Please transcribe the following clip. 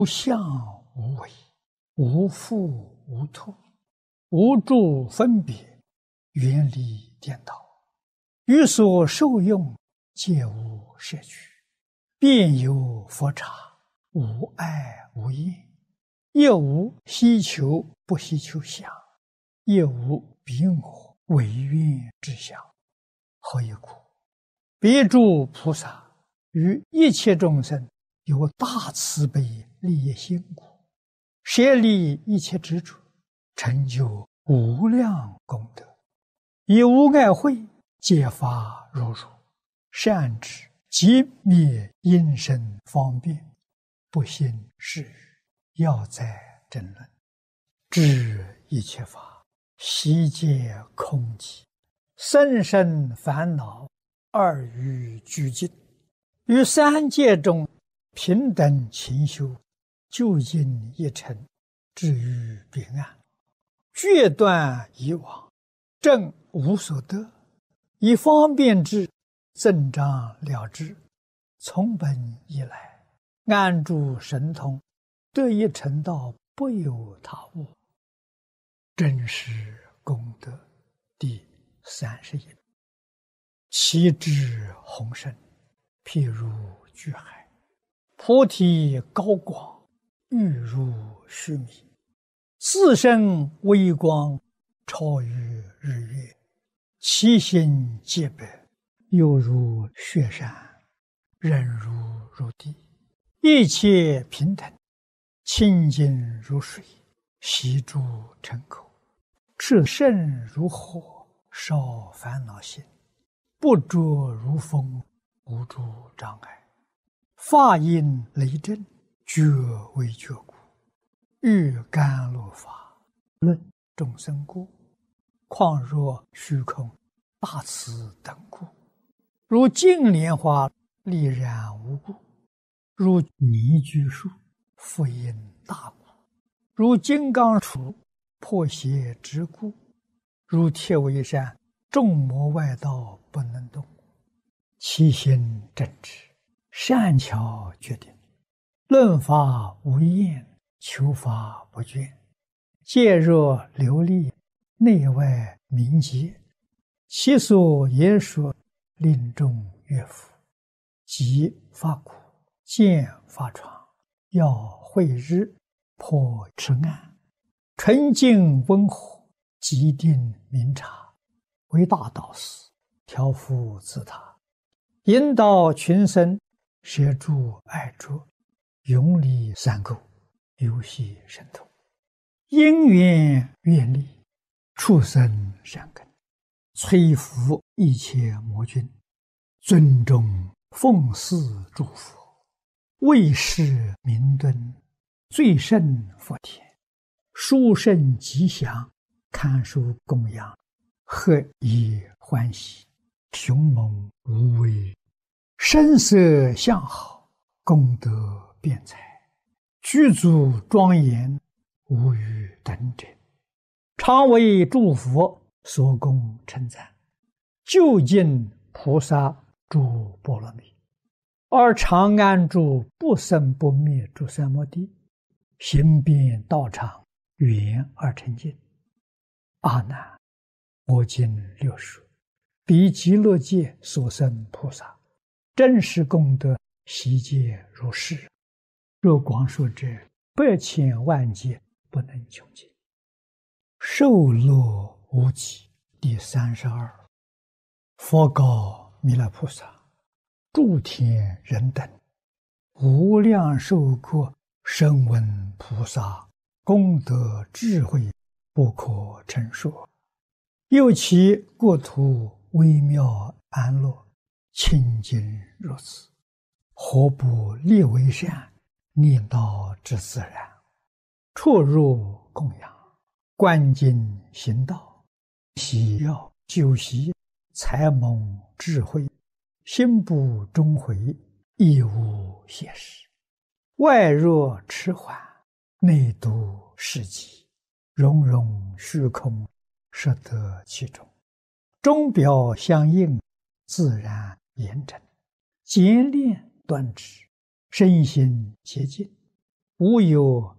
无相无为，无复无脱，无住分别，远离颠倒，于所受用皆无摄取，遍有佛刹，无爱无厌，亦无希求不希求相，亦无彼我唯愿之相。何以故？别诸菩萨于一切众生有大慈悲利益心故，舍离一切执着，成就无量功德，以无碍慧揭发如如，善知即灭因身方便，不信是语，要在争论，知一切法悉皆空寂，甚深烦恼二欲俱尽，于三界中平等勤修，究竟一尘，至于彼岸，决断以往，正无所得，以方便智增长了之，从本以来，安住神通，得以成道，不有他物。真实功德第31。其智宏深，譬如巨海，菩提高广，欲如须弥，自身微光，超于日月，其心洁白，犹如雪山，忍如地，一切平等，清净如水，悉诸尘垢，炽盛如火，烧烦恼心，不着如风，无诸障碍，法音雷震，觉为觉故，欲甘露法，论众生故，况若虚空大慈等故，如净莲花丽然无故，如泥居树复因大故，如金刚杵破邪之故，如铁围山众魔外道不能动，其心正直，善巧决定，论法无厌，求法不倦，戒若流利，内外明洁，其所言说，令众悦服，即发苦，见发疮，要慧日，破痴暗，纯净温和，极定明察，为大导师，调伏自他，引导群生，摄诸爱着，永离三垢，游戏神通，因缘愿力，畜生善根，摧伏一切魔君，尊重奉祀诸佛，为世明敦，最胜佛田，殊胜吉祥，堪受供养，何以欢喜，雄猛无畏，声色相好，功德辩才，具足庄严，无与等者，常为诸佛所供称赞，究竟菩萨诸波罗蜜，而常安住不生不灭诸三摩地，行遍道场，圆而成净。阿难，我今六说，彼极乐界所生菩萨，真实功德悉皆如是。若广说者，百千万劫不能穷尽。受乐无极第32。佛告弥勒菩萨：诸天人等，无量寿国声闻菩萨功德智慧不可称说，又其国土微妙安乐，清净如此，何不立为善，念道之自然，出入供养，观经行道，喜要修习，才蒙智慧，心不终回，亦无邪事。外若迟缓，内度世极，融融虚空，摄得其中，钟表相应，自然严整，简练端直，身心洁净， 无有